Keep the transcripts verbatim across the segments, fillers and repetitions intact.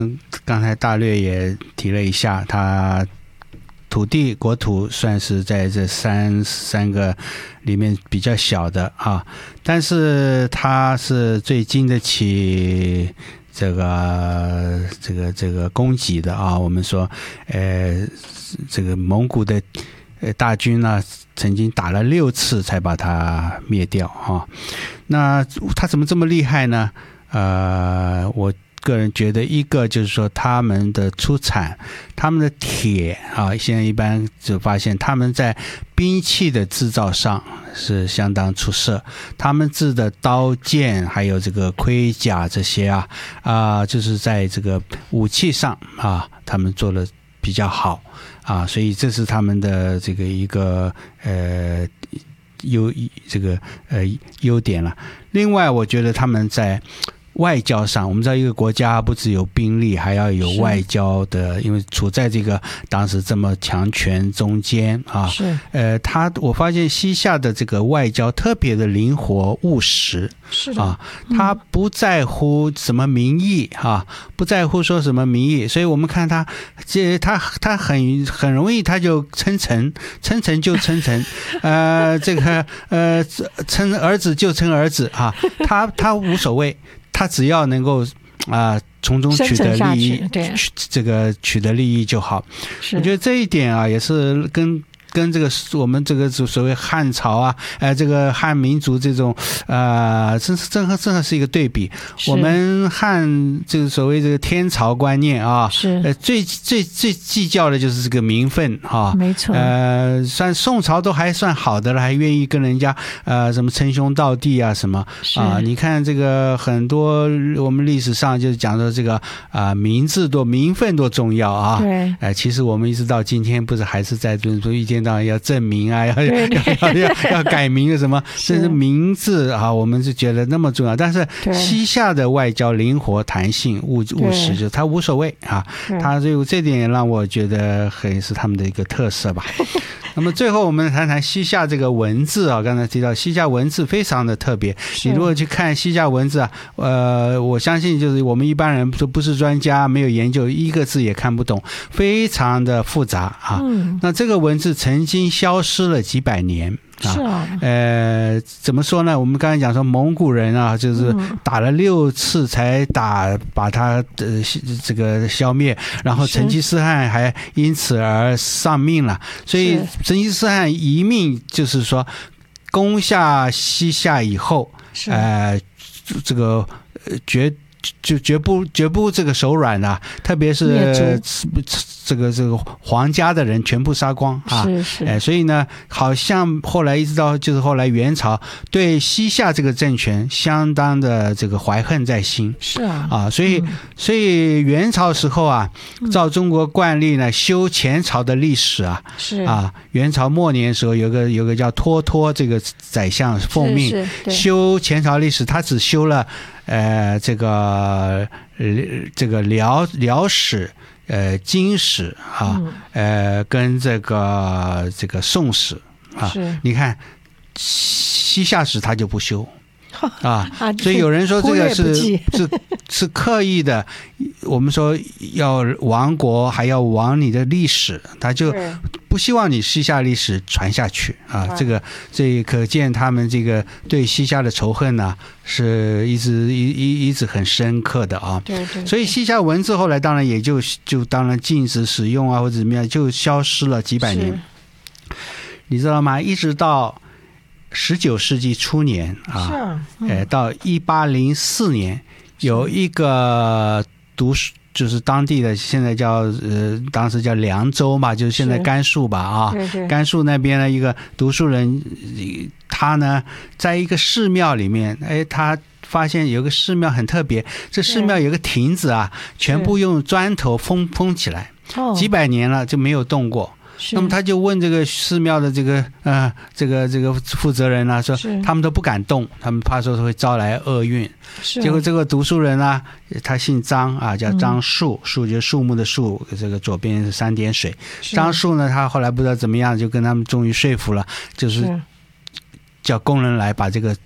刚才大略也提了一下，它土地国土算是在这三三个里面比较小的啊，但是它是最经得起这个这个这个攻击的啊。我们说，呃，这个蒙古的呃大军呢，曾经打了六次才把它灭掉啊。那它怎么这么厉害呢？呃，我个人觉得一个就是说他们的出产，他们的铁啊，现在一般就发现他们在兵器的制造上是相当出色，他们制的刀剑还有这个盔甲这些啊啊，就是在这个武器上啊，他们做的比较好啊，所以这是他们的这个一个呃优这个呃优点了。另外，我觉得他们在外交上，我们知道一个国家不只有兵力，还要有外交的，因为处在这个当时这么强权中间啊。 是， 呃，他我发现西夏的这个外交特别的灵活务实。 是的， 啊，他不在乎什么民意啊，不在乎说什么民意，所以我们看他，这他他很很容易他就称臣，称臣就称臣，呃，这个呃称儿子就称儿子啊，他他无所谓。他只要能够啊、呃、从中取得利益， 对， 这个取得利益就好。我觉得这一点啊，也是跟跟这个我们这个所谓汉朝啊，呃，这个汉民族这种呃，正正和正好是一个对比。我们汉这个所谓这个天朝观念啊， 是呃，最最最计较的就是这个名分啊， 没错。 呃，算宋朝都还算好的了，还愿意跟人家呃什么称兄道弟啊什么啊。你看这个很多我们历史上就是讲说这个啊、呃、名字多名分多重要啊。 对。 呃，其实我们一直到今天不是还是在遵守一天到晚要正名啊，要要要要要改名什么，甚至名字啊，我们是觉得那么重要。但是西夏的外交灵活、弹性、务务实，就他无所谓啊，他就这点也让我觉得很是他们的一个特色吧。那么最后我们谈谈西夏这个文字啊，刚才提到西夏文字非常的特别，你如果去看西夏文字啊，呃，我相信就是我们一般人都不是专家，没有研究，一个字也看不懂，非常的复杂啊。嗯、那这个文字曾经消失了几百年。 是啊， 呃，怎么说呢？我们刚才讲说蒙古人啊，就是打了六次才打把他呃这个消灭，然后成吉思汗还因此而丧命了。所以成吉思汗遗命就是说，攻下西夏以后，呃，这个绝。就绝不绝不这个手软啊，特别是这个这个皇家的人全部杀光啊， 是是， 哎，所以呢，好像后来一直到就是后来元朝对西夏这个政权相当的这个怀恨在心， 是啊啊，所以、嗯、所以元朝时候啊，照中国惯例呢，修前朝的历史啊， 是啊，元朝末年的时候有个有个叫脱脱这个宰相奉命修前朝历史，他只修了。呃，这个呃，这个辽辽史、呃，金史啊，呃，跟这个这个宋史啊，你看西夏史他就不修啊，所以有人说这个是是是刻意的，我们说要亡国还要亡你的历史，他就不希望你西夏历史传下去啊。这个这可见他们这个对西夏的仇恨呢、啊，是一直一一一直很深刻的啊。 对 对, 对。 所以西夏文字后来当然也就就当然禁止使用啊，或者怎么样，就消失了几百年。你知道吗？一直到十九世纪初年啊，嗯、呃，到一八零四年，有一个读书，就是当地的现在叫呃，当时叫凉州嘛，就是现在甘肃吧啊， 对对， 甘肃那边的一个读书人，他呢，在一个寺庙里面，哎，他发现有个寺庙很特别，这寺庙有个亭子啊，全部用砖头封封起来，几百年了就没有动过。那么他就问这个寺庙的这个呃这个这个负责人啊，说他们都不敢动，他们怕说会招来厄运。结果这个读书人啊，他姓张啊，叫张树，树就是树木的树，这个左边是三点水。张树呢，他后来不知道怎么样，就跟他们终于说服了，就是叫工人来把这个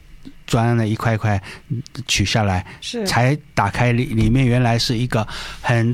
砖的一块块取下来， 是才打开里里面原来是一个很